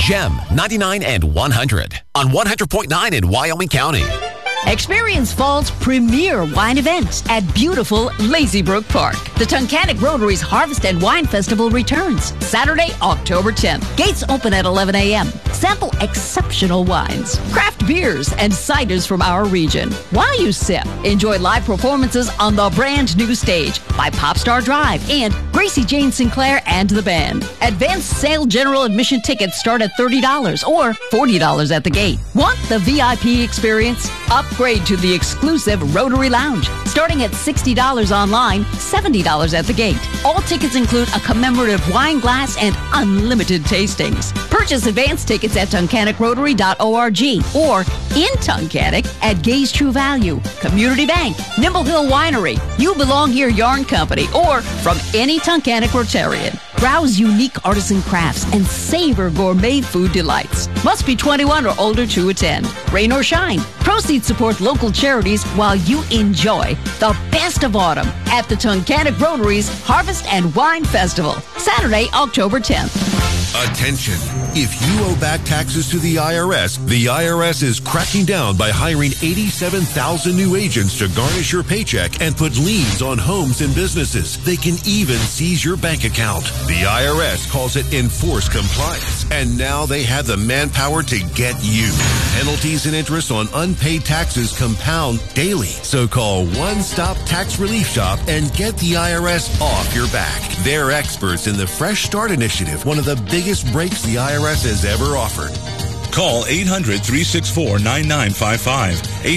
Gem 99 and 100 on 100.9 in Wyoming County. Experience fall's premier wine event at beautiful Lazy Brook Park. The Tunkhannock Rotary's Harvest and Wine Festival returns Saturday, October 10th. Gates open at 11 a.m. Sample exceptional wines, craft beers, and ciders from our region. While you sip, enjoy live performances on the brand new stage by Popstar Drive and Gracie Jane Sinclair and the band. Advanced sale general admission tickets start at $30 or $40 at the gate. Want the VIP experience? Upgrade to the exclusive Rotary Lounge, starting at $60 online, $70 at the gate. All tickets include a commemorative wine glass and unlimited tastings. Purchase advance tickets at TunkhannockRotary.org or in Tunkhannock at Gay's True Value, Community Bank, Nimble Hill Winery, You Belong Here Yarn Company, or from any Tunkhannock Rotarian. Browse unique artisan crafts and savor gourmet food delights. Must be 21 or older to attend. Rain or shine, proceeds support local charities while you enjoy the best of autumn at the Tunkhannock Rotary's Harvest and Wine Festival, Saturday, October 10th. Attention. If you owe back taxes to the IRS is cracking down by hiring 87,000 new agents to garnish your paycheck and put liens on homes and businesses. They can even seize your bank account. The IRS calls it enforced compliance, and now they have the manpower to get you. Penalties and interest on unpaid taxes compound daily. So call One Stop Tax Relief Shop and get the IRS off your back. They're experts in the Fresh Start Initiative, one of the biggest breaks the IRS has ever offered. Call 800-364-9955.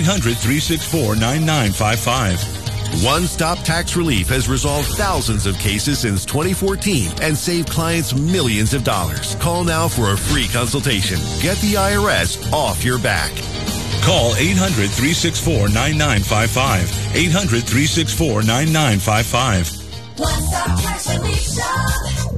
800-364-9955. One Stop Tax Relief has resolved thousands of cases since 2014 and saved clients millions of dollars. Call now for a free consultation. Get the IRS off your back. Call 800-364-9955. 800-364-9955. One Stop Tax Relief Shop.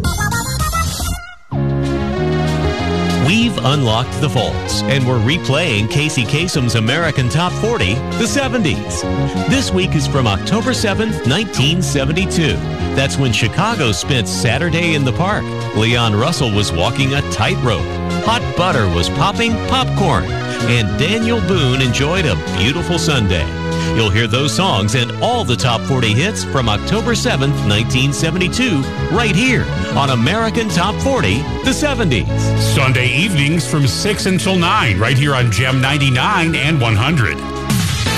We've unlocked the vaults, and we're replaying Casey Kasem's American Top 40, the 70s. This week is from October 7th, 1972. That's when Chicago spent Saturday in the park. Leon Russell was walking a tightrope. Hot butter was popping popcorn. And Daniel Boone enjoyed a beautiful Sunday. You'll hear those songs and all the top 40 hits from October 7th, 1972, right here on American Top 40, the 70s. Sunday evenings from 6 until 9, right here on Gem 99 and 100.